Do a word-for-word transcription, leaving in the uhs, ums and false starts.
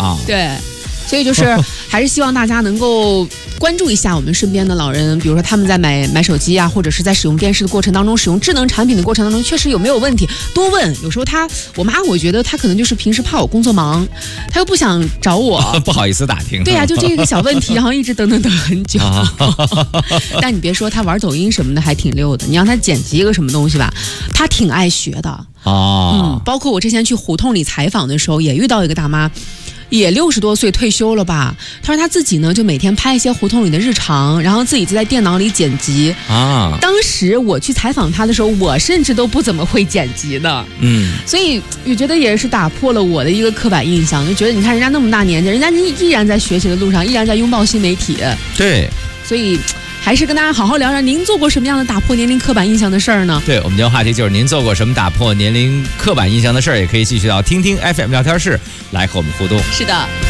啊。 对，所以就是还是希望大家能够关注一下我们身边的老人，比如说他们在买买手机啊，或者是在使用电视的过程当中，使用智能产品的过程当中，确实有没有问题，多问。有时候他，我妈我觉得她可能就是平时怕我工作忙，她又不想找我， 不好意思打听。 对呀、啊，就这个小问题，然后一直等等等很久。但你别说，她玩抖音什么的还挺溜的，你让她剪辑一个什么东西吧，她挺爱学的。 哦， 嗯，包括我之前去胡同里采访的时候，也遇到一个大妈。也六十多岁退休了吧？他说他自己呢，就每天拍一些胡同里的日常，然后自己就在电脑里剪辑啊。当时我去采访他的时候，我甚至都不怎么会剪辑的，嗯，所以我觉得也是打破了我的一个刻板印象，就觉得你看人家那么大年纪，人家依然在学习的路上，依然在拥抱新媒体， 对， 所以。还是跟大家好好聊聊，您做过什么样的打破年龄刻板印象的事儿呢？ 对，我们今天话题就是您做过什么打破年龄刻板印象的事儿，也可以继续到听听 F M 聊天室来和我们互动。 是的。